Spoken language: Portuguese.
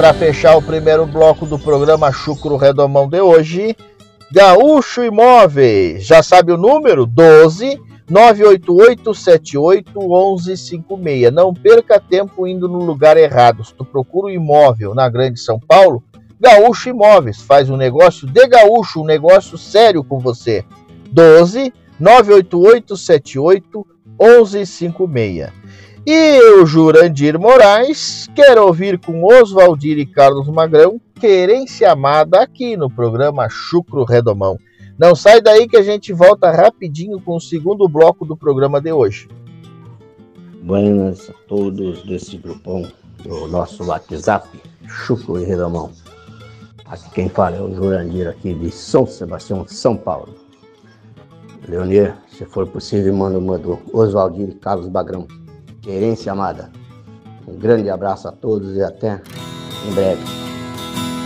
Para fechar o primeiro bloco do programa Chucro Redomão de hoje, Gaúcho Imóveis. Já sabe o número? 12-988-78-1156. Não perca tempo indo no lugar errado. Se tu procura um imóvel na Grande São Paulo, Gaúcho Imóveis faz um negócio de gaúcho, um negócio sério com você. 12-988-78-1156. E o Jurandir Moraes quer ouvir com Oswaldir e Carlos Magrão Querência Amada aqui no programa Chucro Redomão. Não sai daí que a gente volta rapidinho com o segundo bloco do programa de hoje. Buenas a todos desse grupão do nosso WhatsApp, Chucro e Redomão. Aqui quem fala é o Jurandir aqui de São Sebastião, São Paulo. Leonir, se for possível, manda uma do Oswaldir e Carlos Magrão. Querência Amada. Um grande abraço a todos e até em breve.